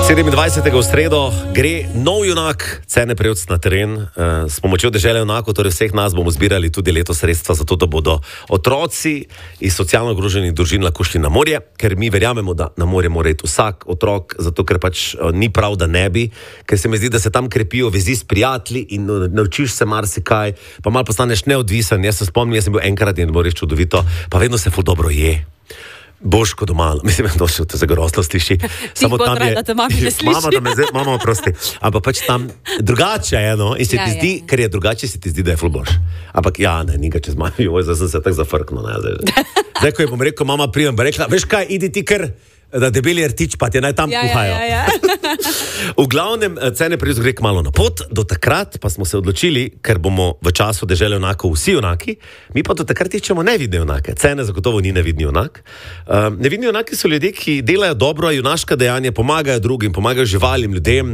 27. v sredo gre nov junak Cene Prevc na teren. S pomočjo Dežele junakov, torej vseh nas, bomo zbirali tudi letos sredstva za to, da bodo otroci iz socialno ogroženih družin lahko šli na morje, ker mi verjamemo, da na morje mora iti vsak otrok, zato ker pač ni prav, da ne bi, ker se mi zdi, da se tam krepijo vezi s prijatelji in naučiš se marsikaj, pa malo postaneš neodvisen. Jaz se spomnim, jaz sem bil enkrat in bilo res čudovito, pa vedno se ful dobro je. Božko doma, mislim, da se to zagrozno sliši. Samo tam je, da te mami ne sliši. Mama prosti. Ampak pač tam drugače je, no, in se ti zdi, ker je drugače, se ti zdi, da je ful boš. Ampak ja, ne, nikaj čez mami, zdaj sem se tako zafrknil, ne, zdaj, ko je bom rekel, mama pridem, bo rekla, veš kaj, idi ti kar, da debeli rtič, pa ti naj tam puhajo. V glavnem, Cene Prevc gre kmalu na pot, do takrat pa smo se odločili, ker bomo v času Dežele junakov vsi junaki, mi pa do takrat iščemo nevidne junake. Cene zagotovo ni nevidni junak. Nevidni junaki so ljudje, ki delajo dobro, junaška dejanja, pomagajo drugim, pomagajo živalim, ljudem,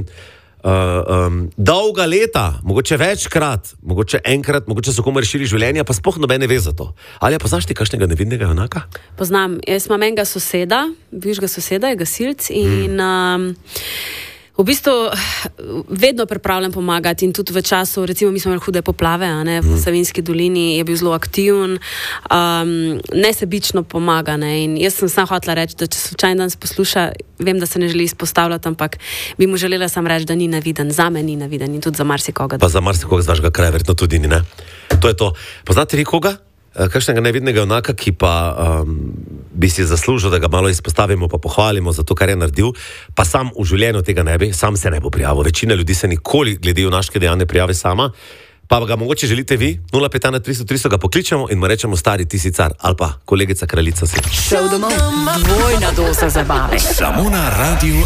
dolga leta, mogoče večkrat, mogoče enkrat, mogoče so komu rešili življenja, pa sploh nobene ve za to. Ali poznaš ti kakšnega nevidnega junaka? Poznam. Jaz imam enega soseda, bivšega soseda, je gasilc in v bistvu vedno pripravljam pomagati in tudi v času, recimo mi smo imeli hude poplave, v Savinjski dolini, je bil zelo aktiven, nesebično pomaga, in jaz sem sam hotela reči, da če slučajno danes posluša, vem, da se ne želi izpostavljati, ampak bi mu želela sam reči, da ni neviden, za me ni neviden in tudi za marsikoga. Pa za marsikoga z vašega kraja, verjetno tudi ni, ne? To je to. Poznate vi koga? Kakšnega nevidnega junaka, ki pa bi si zaslužil, da ga malo izpostavimo, pa pohvalimo za to, kar je naredil, pa sam v življenju tega ne bi, sam se ne bo prijavil. Večina ljudi se nikoli glede junaške dejanja prijavi sama, pa ga mogoče želite vi, 051 300 ga pokličemo in mu rečemo, stari ti si car, ali pa kolegica kraljica si. Šel domov, dvojna doza zabave. Samo na Radiu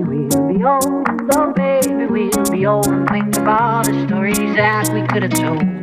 1.